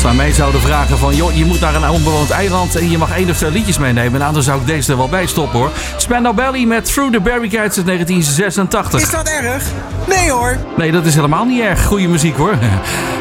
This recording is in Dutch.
aan mij zouden vragen van... joh, je moet naar een onbewoond eiland en je mag 1 of 2 liedjes meenemen... nou, dan zou ik deze er wel bij stoppen, hoor. Spandau Ballet met Through the Barricades uit 1986. Is dat erg? Nee hoor. Nee, dat is helemaal niet erg. Goeie muziek, hoor.